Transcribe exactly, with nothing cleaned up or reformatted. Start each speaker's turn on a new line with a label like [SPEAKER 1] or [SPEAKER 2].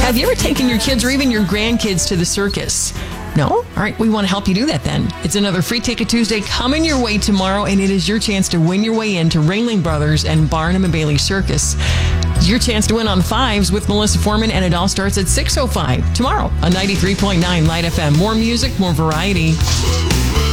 [SPEAKER 1] Have you ever taken your kids or even your grandkids to the circus? No? All right, we want to help you do that then. It's another Free Ticket Tuesday coming your way tomorrow, and it is your chance to win your way into Ringling Brothers and Barnum and Bailey Circus. Your chance to win on Fives with Melissa Foreman, and it all starts at six oh five tomorrow on ninety-three point nine Light F M. More music, more variety.